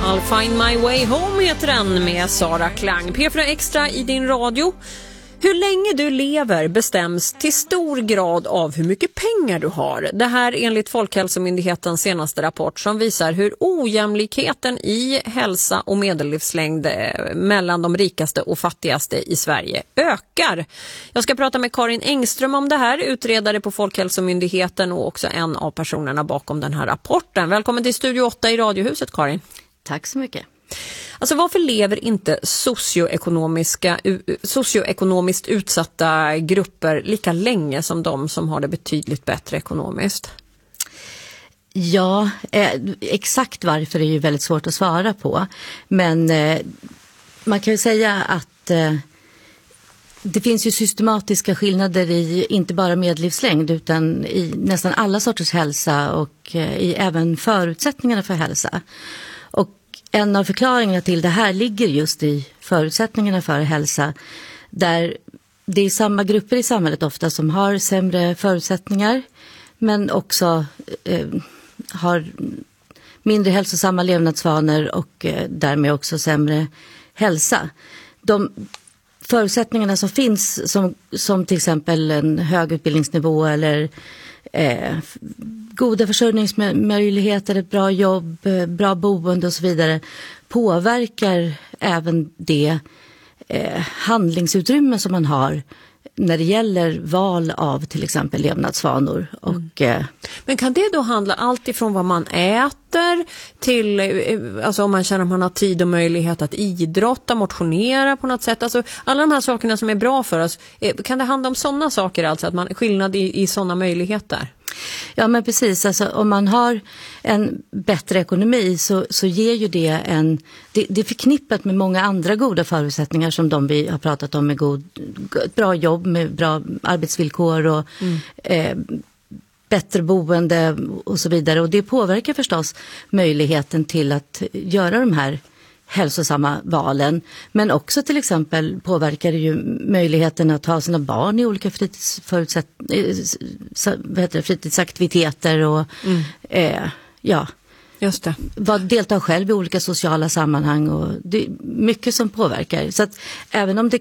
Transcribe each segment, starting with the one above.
I'll find my way home heter den med Sara Klang. P4 Extra i din radio. Hur länge du lever bestäms till stor grad av hur mycket pengar du har. Det här enligt Folkhälsomyndighetens senaste rapport som visar hur ojämlikheten i hälsa och medellivslängd mellan de rikaste och fattigaste i Sverige ökar. Jag ska prata med Karin Engström om det här, utredare på Folkhälsomyndigheten och också en av personerna bakom den här rapporten. Välkommen till Studio 8 i Radiohuset, Karin. Tack så mycket. Alltså varför lever inte socioekonomiskt utsatta grupper lika länge som de som har det betydligt bättre ekonomiskt? Ja, exakt varför är ju väldigt svårt att svara på. Men man kan ju säga att det finns ju systematiska skillnader i inte bara medellivslängd utan i nästan alla sorters hälsa och i även förutsättningarna för hälsa. Och en av förklaringarna till det här ligger just i förutsättningarna för hälsa, där det är samma grupper i samhället ofta som har sämre förutsättningar men också har mindre hälsosamma levnadsvanor och därmed också sämre hälsa. De förutsättningarna som finns som till exempel en hög utbildningsnivå eller goda försörjningsmöjligheter, ett bra jobb, bra boende och så vidare påverkar även det handlingsutrymme som man har när det gäller val av till exempel levnadsvanor. Men kan det då handla allt ifrån vad man äter till alltså om man känner att man har tid och möjlighet att idrotta, motionera på något sätt? Alltså alla de här sakerna som är bra för oss, kan det handla om sådana saker, alltså att man skillnad i sådana möjligheter? Ja, men precis. Alltså, om man har en bättre ekonomi så ger ju det det är förknippat med många andra goda förutsättningar som de vi har pratat om, med ett bra jobb, med bra arbetsvillkor och bättre boende och så vidare. Och det påverkar förstås möjligheten till att göra de här hälsosamma valen, men också till exempel påverkar det ju möjligheten att ha sina barn i olika fritidsaktiviteter och just det. Delta själv i olika sociala sammanhang, och det är mycket som påverkar. Så att även om det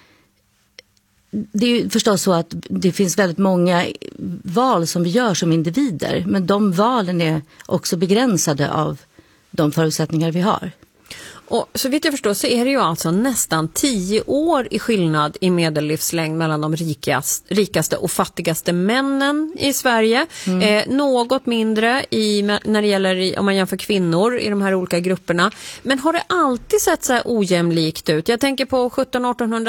är ju förstås så att det finns väldigt många val som vi gör som individer, men de valen är också begränsade av de förutsättningar vi har. Och så vitt jag förstår så är det ju alltså nästan 10 år i skillnad i medellivslängd mellan de rikaste och fattigaste männen i Sverige. Något mindre när det gäller om man jämför kvinnor i de här olika grupperna. Men har det alltid sett så här ojämlikt ut? Jag tänker på